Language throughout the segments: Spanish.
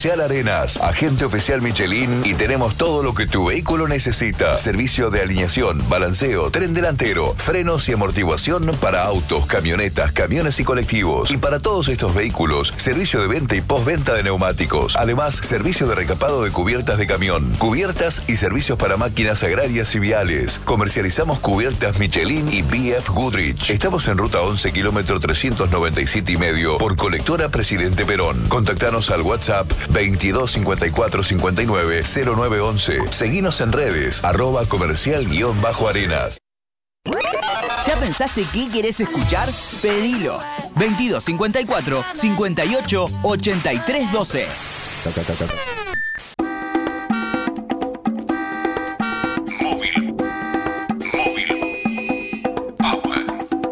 Comercial Arenas, agente oficial Michelin y tenemos todo lo que tu vehículo necesita. Servicio de alineación, balanceo, tren delantero, frenos y amortiguación para autos, camionetas, camiones y colectivos. Y para todos estos vehículos, servicio de venta y postventa de neumáticos. Además, servicio de recapado de cubiertas de camión, cubiertas y servicios para máquinas agrarias y viales. Comercializamos cubiertas Michelin y BF Goodrich. Estamos en ruta 11, kilómetro 397,5 por colectora Presidente Perón. Contactanos al WhatsApp 22 54 59 0911. Seguinos en redes, @comercial_arenas. ¿Ya pensaste qué querés escuchar? Pedilo. 22 54 58 83 12. Móvil Power.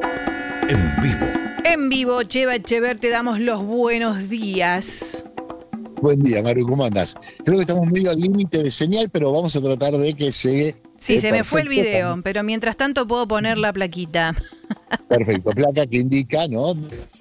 En vivo. En vivo, Cheva Echever, te damos los buenos días. Buen día, Maru, ¿cómo andás? Creo que estamos medio al límite de señal, pero vamos a tratar de que llegue. Sí, se me fue el perfecto. video, pero mientras tanto puedo poner la plaquita. Perfecto, placa que indica, ¿no?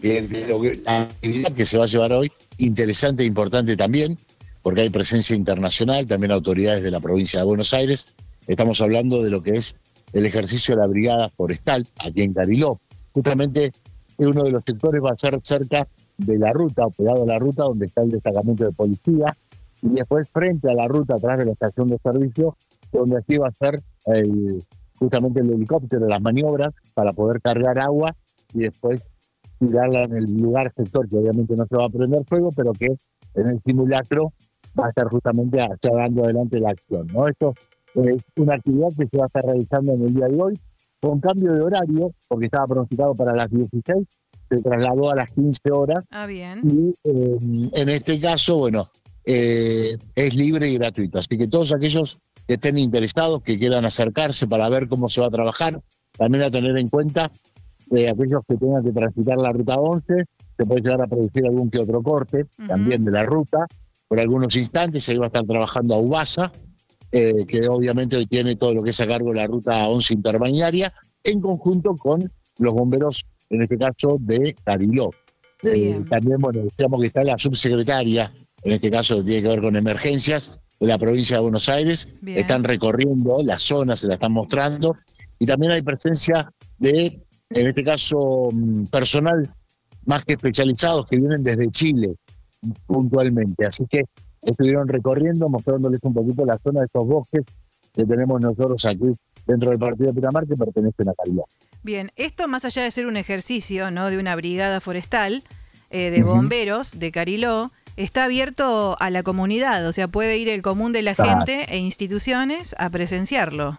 La actividad que se va a llevar hoy, interesante e importante también, porque hay presencia internacional, también autoridades de la provincia de Buenos Aires. Estamos hablando de lo que es el ejercicio de la Brigada Forestal, aquí en Cariló. Justamente uno de los sectores va a ser cerca de la ruta, o pegado a la ruta, donde está el destacamento de policía, y después frente a la ruta, atrás de la estación de servicio, donde aquí va a ser justamente el helicóptero, las maniobras, para poder cargar agua y después tirarla en el lugar sector, que obviamente no se va a prender fuego, pero que en el simulacro va a estar justamente llevando adelante la acción, ¿no? Esto es una actividad que se va a estar realizando en el día de hoy, con cambio de horario, porque estaba pronosticado para las 16, se trasladó a las 15 horas. Ah, bien. Y en este caso, bueno, es libre y gratuito. Así que todos aquellos que estén interesados, que quieran acercarse para ver cómo se va a trabajar, también a tener en cuenta aquellos que tengan que transitar la ruta 11, se puede llegar a producir algún que otro corte también de la ruta, por algunos instantes. Ahí va a estar trabajando a UBASA, que obviamente tiene todo lo que es a cargo de la ruta 11 interbañaria, en conjunto con los bomberos, en este caso de Cariló. También, bueno, decíamos que está la subsecretaria, en este caso que tiene que ver con emergencias, de la provincia de Buenos Aires. Bien. Están recorriendo la zona, se la están mostrando, y también hay presencia de, en este caso, personal más que especializados que vienen desde Chile, puntualmente. Así que estuvieron recorriendo, mostrándoles un poquito la zona de estos bosques que tenemos nosotros aquí dentro del partido de Pinamar, que pertenecen a Cariló. Bien, esto más allá de ser un ejercicio, ¿no?, de una brigada forestal de bomberos de Cariló, está abierto a la comunidad, o sea, puede ir el común de la gente e instituciones a presenciarlo.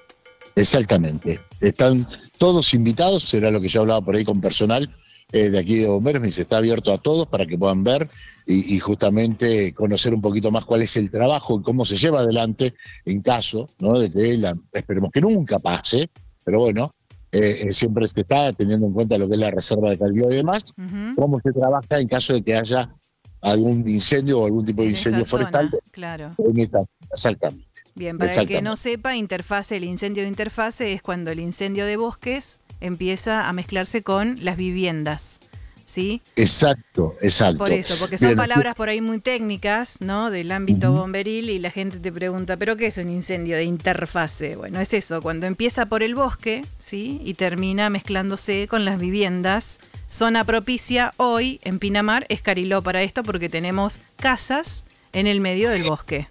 Exactamente. Están todos invitados, será lo que yo hablaba por ahí con personal de aquí de bomberos, me dice, está abierto a todos para que puedan ver y justamente conocer un poquito más cuál es el trabajo y cómo se lleva adelante en caso, ¿no?, de que esperemos que nunca pase, pero bueno, siempre se está teniendo en cuenta lo que es la reserva de Cariló y demás, cómo se trabaja en caso de que haya algún incendio o algún tipo de incendio forestal. Claro. Exactamente. Bien, para el que no sepa, interfase, el incendio de interfase es cuando el incendio de bosques empieza a mezclarse con las viviendas, ¿sí? Exacto. Por eso, porque son palabras por ahí muy técnicas, ¿no?, del ámbito bomberil, y la gente te pregunta, ¿pero qué es un incendio de interfase? Bueno, es eso, cuando empieza por el bosque, ¿sí?, y termina mezclándose con las viviendas. Zona propicia hoy en Pinamar es Cariló para esto, porque tenemos casas en el medio del bosque.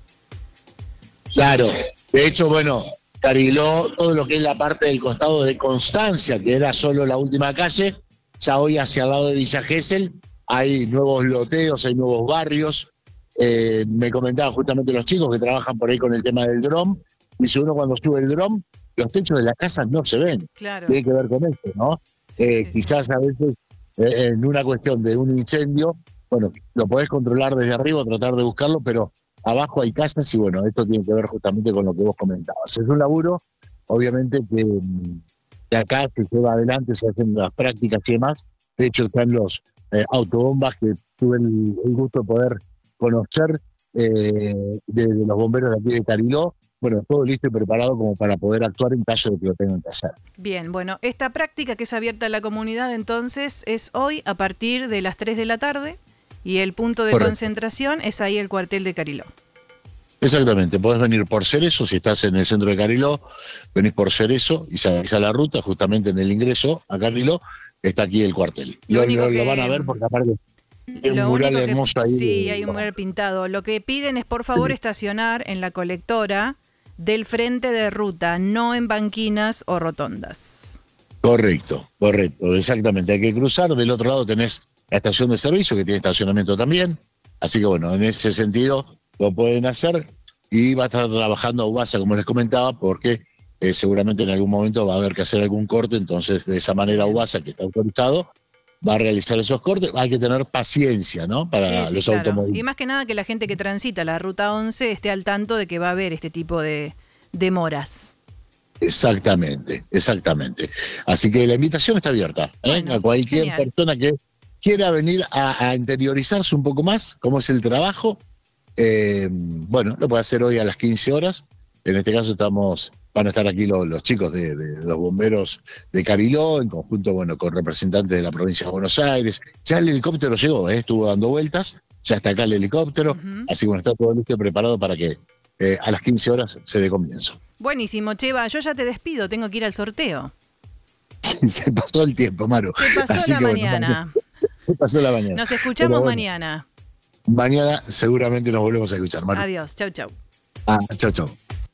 Claro, de hecho, bueno, Cariló, todo lo que es la parte del costado de Constancia, que era solo la última calle, ya hoy hacia el lado de Villa Gesell hay nuevos loteos, hay nuevos barrios. Me comentaban justamente los chicos que trabajan por ahí con el tema del dron. Dice, uno cuando sube el dron, los techos de las casas no se ven. Claro. Tiene que ver con esto, ¿no? Quizás a veces en una cuestión de un incendio, bueno, lo podés controlar desde arriba, tratar de buscarlo, pero abajo hay casas y bueno, esto tiene que ver justamente con lo que vos comentabas. Es un laburo, obviamente, que acá se lleva adelante, se hacen las prácticas y demás. De hecho, están los autobombas que tuve el gusto de poder conocer de los bomberos de aquí de Cariló. Bueno, todo listo y preparado como para poder actuar en caso de que lo tengan que hacer. Bien, bueno, esta práctica que es abierta a la comunidad entonces es hoy a partir de las 3 de la tarde Y el punto de concentración es ahí el cuartel de Cariló. Exactamente, podés venir por Cerezo, si estás en el centro de Cariló, venís por Cerezo y salís a la ruta, justamente en el ingreso a Cariló, está aquí el cuartel. Lo van a ver porque aparte hay un mural hermoso ahí. Sí, hay un mural pintado. Lo que piden es, por favor, estacionar en la colectora del frente de ruta, no en banquinas o rotondas. Correcto, exactamente. Hay que cruzar, del otro lado tenés la estación de servicio, que tiene estacionamiento también. Así que bueno, en ese sentido lo pueden hacer y va a estar trabajando UBASA, como les comentaba, porque seguramente en algún momento va a haber que hacer algún corte, entonces de esa manera UBASA, que está autorizado, va a realizar esos cortes. Hay que tener paciencia, ¿no? Para los automóviles. Y más que nada que la gente que transita la ruta 11 esté al tanto de que va a haber este tipo de demoras. Exactamente. Así que la invitación está abierta, a cualquier persona que quiera venir a interiorizarse un poco más cómo es el trabajo. Lo puede hacer hoy a las 15 horas. En este caso van a estar aquí los chicos de los bomberos de Cariló, en conjunto con representantes de la provincia de Buenos Aires. Ya el helicóptero llegó, estuvo dando vueltas, ya está acá el helicóptero, así que está todo listo y preparado para que a las 15 horas se dé comienzo. Buenísimo, Cheva, yo ya te despido, tengo que ir al sorteo. Sí, se pasó el tiempo, Maru. Se pasó la mañana. Se pasó la mañana. Nos escuchamos mañana. Mañana seguramente nos volvemos a escuchar, Maru. Adiós, chau. Chau.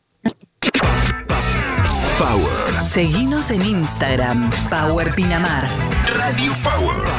Power. Seguinos en Instagram, Power Pinamar. Radio Power.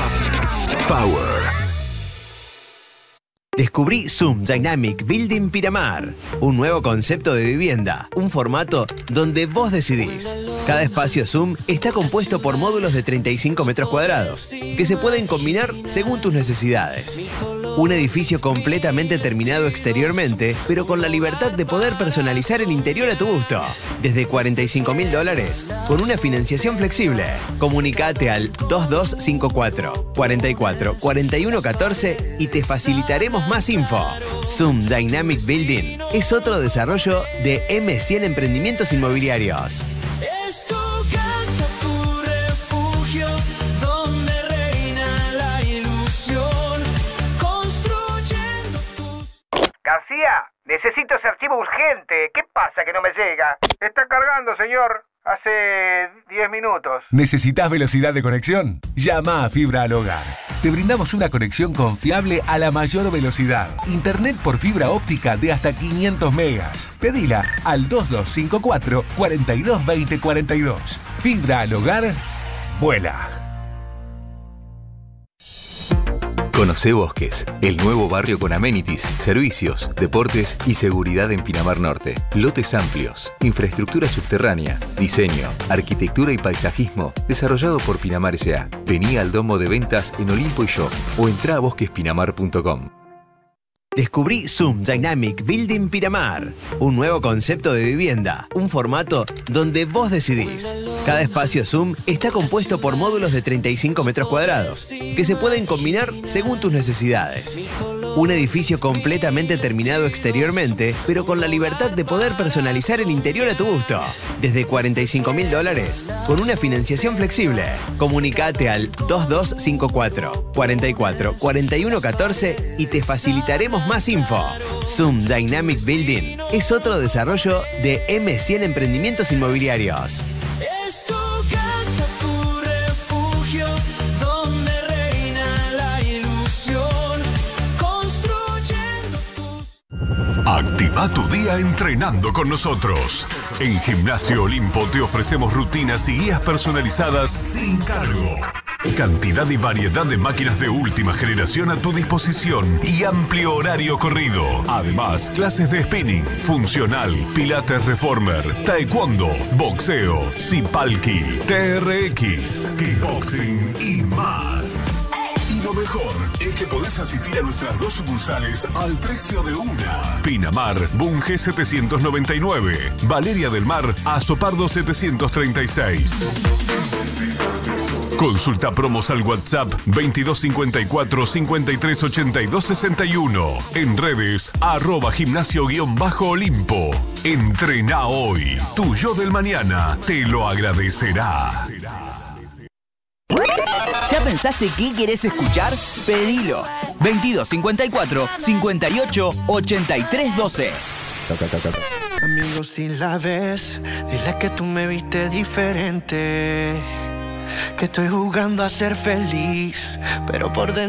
Descubrí Zoom Dynamic Building Pinamar, un nuevo concepto de vivienda, un formato donde vos decidís. Cada espacio Zoom está compuesto por módulos de 35 metros cuadrados, que se pueden combinar según tus necesidades. Un edificio completamente terminado exteriormente, pero con la libertad de poder personalizar el interior a tu gusto. Desde $45.000, con una financiación flexible. Comunicate al 2254 44 41 14 y te facilitaremos más info. Zoom Dynamic Building es otro desarrollo de M100 Emprendimientos Inmobiliarios. Es tu casa, tu refugio, donde reina la ilusión, construyendo tus... García, necesito ese archivo urgente. ¿Qué pasa que no me llega? Está cargando, señor. Hace 10 minutos. ¿Necesitas velocidad de conexión? Llama a Fibra al Hogar. Te brindamos una conexión confiable a la mayor velocidad. Internet por fibra óptica de hasta 500 megas. Pedila al 2254 4220 42. Fibra al Hogar, vuela. Conocé Bosques, el nuevo barrio con amenities, servicios, deportes y seguridad en Pinamar Norte. Lotes amplios, infraestructura subterránea, diseño, arquitectura y paisajismo, desarrollado por Pinamar S.A. Vení al domo de ventas en Olimpo y Shop o entrá a bosquespinamar.com. Descubrí Zoom Dynamic Building Pinamar, un nuevo concepto de vivienda, un formato donde vos decidís. Cada espacio Zoom está compuesto por módulos de 35 metros cuadrados, que se pueden combinar según tus necesidades. Un edificio completamente terminado exteriormente, pero con la libertad de poder personalizar el interior a tu gusto. Desde $45.000, con una financiación flexible. Comunicate al 2254 44 41 14 y te facilitaremos más info. Zoom Dynamic Building es otro desarrollo de M100 Emprendimientos Inmobiliarios. Es tu casa, tu refugio, donde reina la ilusión, construyendo tus... Activa tu día entrenando con nosotros. En Gimnasio Olimpo te ofrecemos rutinas y guías personalizadas sin cargo. Cantidad y variedad de máquinas de última generación a tu disposición y amplio horario corrido. Además, clases de spinning, funcional, pilates reformer, taekwondo, boxeo, zipalki, TRX, kickboxing y más. Y lo mejor es que podés asistir a nuestras 2 sucursales al precio de una. Pinamar, Bunge 799. Valeria del Mar, Azopardo 736. Consulta promos al WhatsApp 2254 5382 61. En redes @gimnasio_Olimpo. Entrená hoy. Tu yo del mañana te lo agradecerá. ¿Ya pensaste qué querés escuchar? Pedilo. 2254 58 83 12. Amigo, si la ves, dile que tú me viste diferente, que estoy jugando a ser feliz, pero por dentro